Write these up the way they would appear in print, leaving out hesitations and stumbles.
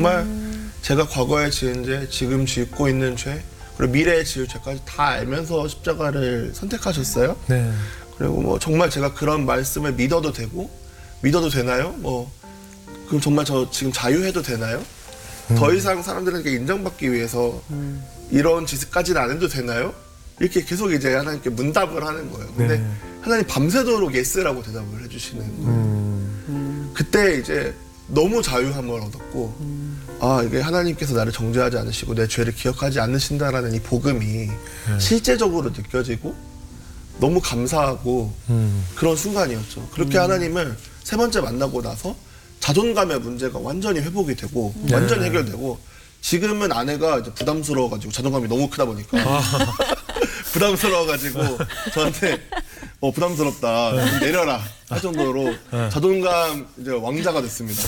정말 제가 과거에 지은 죄, 지금 짓고 있는 죄, 그리고 미래에 지을 죄까지 다 알면서 십자가를 선택하셨어요. 네. 그리고 뭐 정말 제가 그런 말씀을 믿어도 되고 믿어도 되나요? 뭐 그럼 정말 저 지금 자유해도 되나요? 더 이상 사람들에게 인정받기 위해서 이런 짓까지는 안 해도 되나요? 이렇게 계속 이제 하나님께 문답을 하는 거예요. 근데 네. 하나님 밤새도록 예스라고 대답을 해주시는 거예요. 그때 이제 너무 자유함을 얻었고 아 이게 하나님께서 나를 정죄하지 않으시고 내 죄를 기억하지 않으신다라는 이 복음이 실제적으로 느껴지고 너무 감사하고 그런 순간이었죠. 그렇게 하나님을 세 번째 만나고 나서 자존감의 문제가 완전히 회복이 되고 완전히 해결되고 지금은 아내가 이제 부담스러워가지고 자존감이 너무 크다 보니까 부담스러워가지고 저한테 부담스럽다 좀 내려라 할 정도로 자존감 이제 왕자가 됐습니다.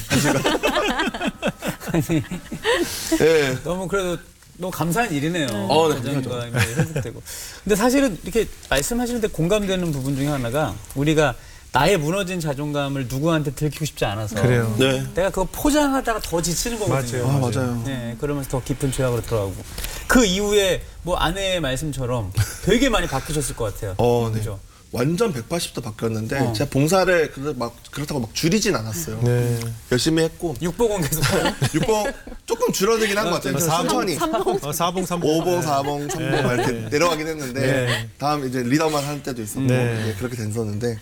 아니, 네. 너무 그래도 너무 감사한 일이네요. 네, 자존감이 회복되고. 근데 사실은 이렇게 말씀하시는데 공감되는 부분 중에 하나가 우리가 나의 무너진 자존감을 누구한테 들키고 싶지 않아서 그래요. 네. 내가 그거 포장하다가 더 지치는 거거든요. 맞아요. 맞아요. 네, 그러면서 더 깊은 죄악으로 들어가고 그 이후에 뭐 아내의 말씀처럼 되게 많이 바뀌셨을 것 같아요. 네. 그죠? 완전 180도 바뀌었는데 제가 봉사를 그렇다고 막 줄이진 않았어요. 네. 열심히 했고 육복은 계속 하요? 6봉 조금 줄어들긴 한 것 같아요. 천천히 4봉, 3봉. 5봉, 4봉, 3봉 이렇게 내려가긴 했는데 네. 다음 이제 리더만 할 때도 있었고 네. 이제 그렇게 됐었는데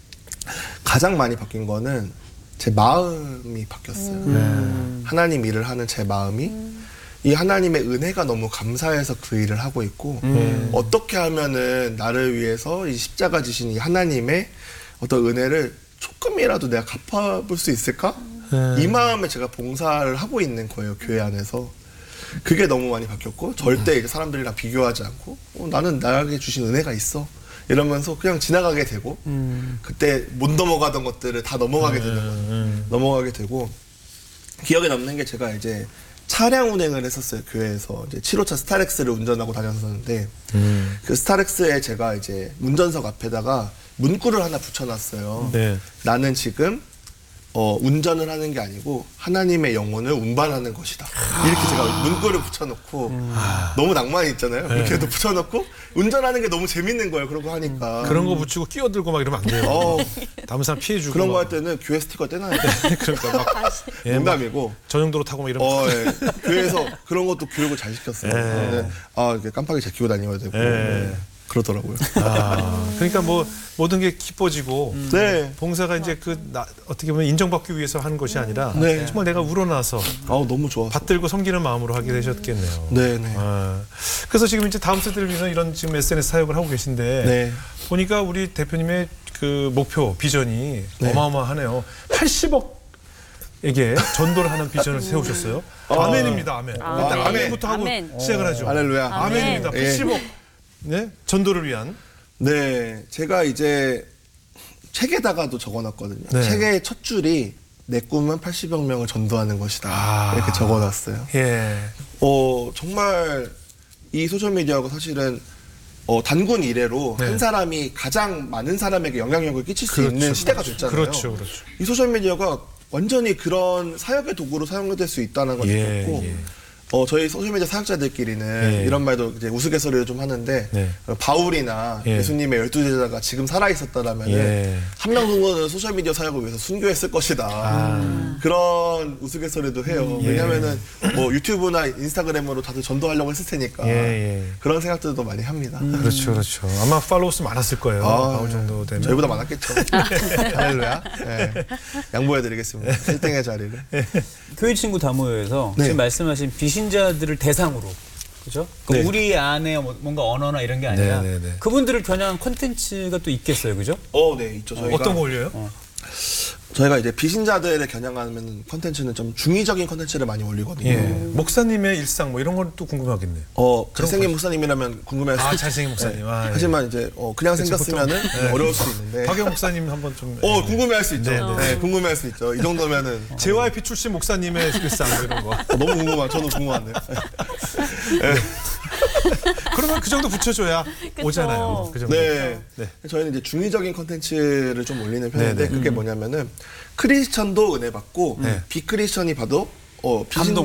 가장 많이 바뀐 거는 제 마음이 바뀌었어요. 하나님 일을 하는 제 마음이 이 하나님의 은혜가 너무 감사해서 그 일을 하고 있고 어떻게 하면은 나를 위해서 이 십자가 지신 이 하나님의 어떤 은혜를 조금이라도 내가 갚아볼 수 있을까? 이 마음에 제가 봉사를 하고 있는 거예요, 교회 안에서. 그게 너무 많이 바뀌었고 절대 이제 사람들이랑 비교하지 않고 나는 나에게 주신 은혜가 있어 이러면서 그냥 지나가게 되고 그때 못 넘어가던 것들을 다 넘어가게 되는 거예요. 넘어가게 되고 기억에 남는 게 제가 이제 차량 운행을 했었어요. 교회에서 이제 7호차 스타렉스를 운전하고 다녔었는데 그 스타렉스에 제가 이제 운전석 앞에다가 문구를 하나 붙여놨어요. 네. 나는 지금 운전을 하는 게 아니고 하나님의 영혼을 운반하는 것이다. 이렇게 제가 문구를 붙여놓고 너무 낭만이 있잖아요. 이렇게 도 붙여놓고 운전하는 게 너무 재밌는 거예요. 그러고 하니까. 그런 거 붙이고 끼어들고 막 이러면 안 돼요. 다른 사람 피해주고. 그런 거 할 때는 교회 스티커 떼놔야 돼요. 그러니까 막 농담이고. 전용도로 타고 막 이러면. 예. 교회에서 그런 것도 교육을 잘 시켰어요. 근데, 이렇게 깜빡이 잘 키고 다녀야 되고. 그러더라고요. 그러니까 뭐 모든 게 기뻐지고 네. 봉사가 이제 어떻게 보면 인정받기 위해서 하는 것이 아니라 네. 정말 내가 우러나서 너무 좋아. 받들고 섬기는 마음으로 하게 되셨겠네요. 네네. 그래서 지금 이제 다음 세대를 위해서 이런 지금 SNS 사역을 하고 계신데 네. 보니까 우리 대표님의 그 목표 비전이 네. 어마어마하네요. 80억에게 전도를 하는 비전을 세우셨어요. 아멘입니다. 아멘. 일단 아멘부터 하고 아멘. 시작을 하죠. 할렐루야. 아멘입니다. 예. 80억. 네? 전도를 위한. 네. 제가 이제 책에다가도 적어놨거든요. 네. 책의 첫 줄이 내 꿈은 80여 명을 전도하는 것이다. 이렇게 적어놨어요. 예. 정말 이 소셜미디어가 사실은 단군 이래로 한 사람이 가장 많은 사람에게 영향력을 끼칠 수 있는 시대가 됐잖아요. 그렇죠, 그렇죠. 이 소셜미디어가 완전히 그런 사역의 도구로 사용될 수 있다는 걸 느꼈고 저희 소셜미디어 사역자들끼리는 이런 말도 이제 우스갯소리를 좀 하는데 바울이나 예수님의 12제자가 지금 살아있었다라면 한 명 정도는 소셜미디어 사역을 위해서 순교했을 것이다. 그런 우스갯소리도 해요. 왜냐면은 뭐 유튜브나 인스타그램으로 다들 전도하려고 했을 테니까 그런 생각들도 많이 합니다. 그렇죠, 그렇죠. 아마 팔로워 수 많았을 거예요. 바울 정도 되면. 저희보다 많았겠죠. 할렐루야. 네. 양보해드리겠습니다. 1등의 자리를. 교회 친구 다모여에서 지금 말씀하신 비신자들을 대상으로 그죠? 네. 우리 안에 뭔가 언어나 이런 게 아니라 네. 그분들을 겨냥한 콘텐츠가 또 있겠어요, 그죠? 네, 있죠. 저희가 어떤 거 올려요? 저희가 이제 비신자들을 겨냥하는 컨텐츠는 좀 중의적인 컨텐츠를 많이 올리거든요. 목사님의 일상 뭐 이런 건 또 궁금하겠네요. 잘생긴 목사님이라면 궁금해할 수 있죠. 잘생긴 목사님. 하지만 이제 그냥 생겼으면은 어려울 수 있는데. 박영 목사님 한번 좀. 궁금해할 수 있죠. 네, 궁금해할 수 있죠. 이 정도면은. JYP 출신 목사님의 일상 뭐 이런 거. 너무 궁금한. 저도 궁금한데요. 그러면 그 정도 붙여줘야 오잖아요. 그 정도. 네. 저희는 이제 중의적인 컨텐츠를 좀 올리는 편인데 그게 뭐냐면은 크리스천도 은혜 받고 비크리스천이 봐도 비신도